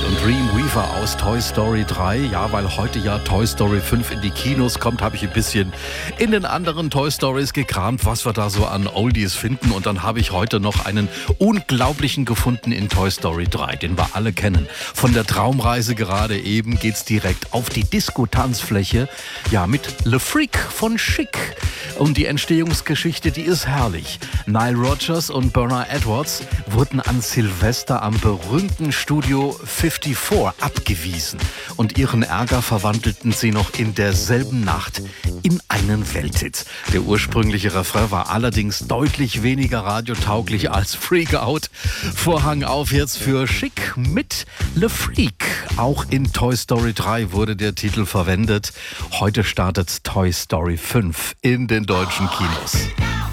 Dreamweaver aus Toy Story 3. Ja, weil heute ja Toy Story 5 in die Kinos kommt, habe ich ein bisschen in den anderen Toy Stories gekramt, was wir da so an Oldies finden. Und dann habe ich heute noch einen unglaublichen gefunden in Toy Story 3, den wir alle kennen. Von der Traumreise gerade eben geht's direkt auf die Disco-Tanzfläche. Ja, mit Le Freak von Chic. Und die Entstehungsgeschichte, die ist herrlich. Nile Rodgers und Bernard Edwards wurden an Silvester am berühmten Studio 54 abgewiesen. Und ihren Ärger verwandelten sie noch in derselben Nacht in einen Welthit. Der ursprüngliche Refrain war allerdings deutlich weniger radiotauglich als Freak Out. Vorhang auf jetzt für Chic mit Le Freak. Auch in Toy Story 3 wurde der Titel verwendet. Heute startet Toy Story 5 in den deutschen Kinos.